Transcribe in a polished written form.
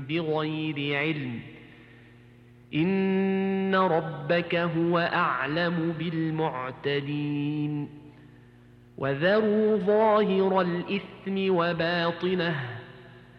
بغير علم إن ربك هو أعلم بالمعتدين وذروا ظاهر الإثم وباطنه